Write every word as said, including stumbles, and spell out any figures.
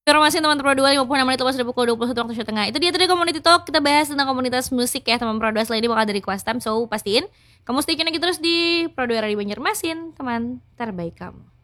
Informasi teman Pro dua lima puluh enam menit lepas dari pukul dua puluh satu waktu Indonesia Tengah. Itu dia tadi Community Talk. Kita bahas tentang komunitas musik ya teman Pro dua. Selain ini bakal dari request time. So pastiin kamu stay tune lagi terus di Pro dua Radio Banjarmasin, teman terbaik kamu.